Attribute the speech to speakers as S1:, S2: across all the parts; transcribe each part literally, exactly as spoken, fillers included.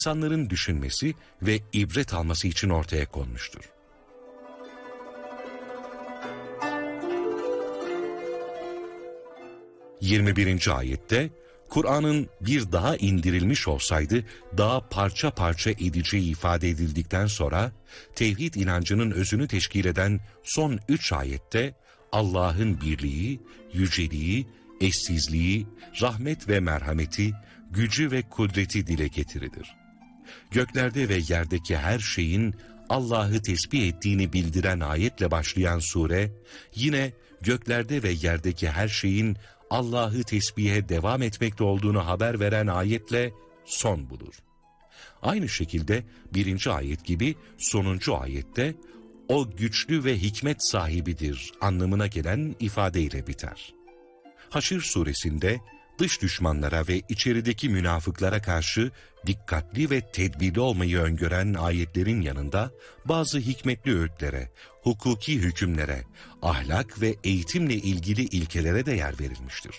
S1: insanların düşünmesi ve ibret alması için ortaya konmuştur. yirmi birinci ayette, Kur'an'ın bir daha indirilmiş olsaydı daha parça parça edeceği ifade edildikten sonra, tevhid inancının özünü teşkil eden son üç ayette, Allah'ın birliği, yüceliği, eşsizliği, rahmet ve merhameti, gücü ve kudreti dile getirilir. Göklerde ve yerdeki her şeyin Allah'ı tesbih ettiğini bildiren ayetle başlayan sure, yine göklerde ve yerdeki her şeyin Allah'ı tesbihe devam etmekte olduğunu haber veren ayetle son bulur. Aynı şekilde birinci ayet gibi sonuncu ayette o güçlü ve hikmet sahibidir anlamına gelen ifadeyle biter. Haşr suresinde dış düşmanlara ve içerideki münafıklara karşı dikkatli ve tedbirli olmayı öngören ayetlerin yanında bazı hikmetli öğütlere, hukuki hükümlere, ahlak ve eğitimle ilgili ilkelere de yer verilmiştir.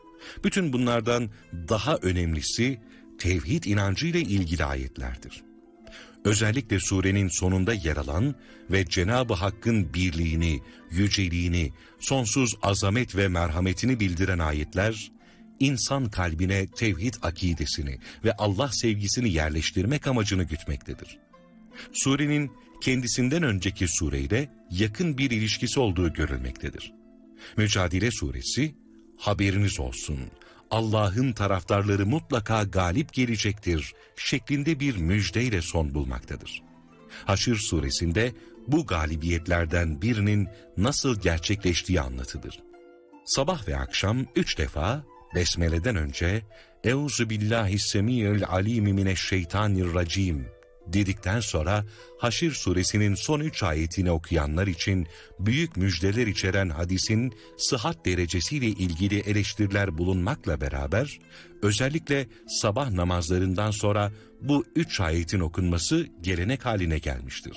S1: Bütün bunlardan daha önemlisi tevhid inancıyla ilgili ayetlerdir. Özellikle surenin sonunda yer alan ve Cenab-ı Hakk'ın birliğini, yüceliğini, sonsuz azamet ve merhametini bildiren ayetler, insan kalbine tevhid akidesini ve Allah sevgisini yerleştirmek amacını gütmektedir. Surenin kendisinden önceki sureyle yakın bir ilişkisi olduğu görülmektedir. Mücadele suresi, haberiniz olsun, Allah'ın taraftarları mutlaka galip gelecektir şeklinde bir müjdeyle son bulmaktadır. Haşr suresinde bu galibiyetlerden birinin nasıl gerçekleştiği anlatılır. Sabah ve akşam üç defa Besmele'den önce Euzu billahi semî'il alîmi mineşşeytanirracîm dedikten sonra Haşr suresinin son üç ayetini okuyanlar için büyük müjdeler içeren hadisin sıhhat derecesiyle ilgili eleştiriler bulunmakla beraber, özellikle sabah namazlarından sonra bu üç ayetin okunması gelenek haline gelmiştir.